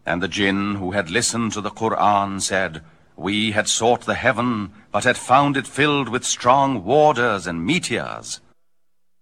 And the jinn who had listened to the Qur'an said, "We had sought the heaven, but had found it filled with strong warders and meteors."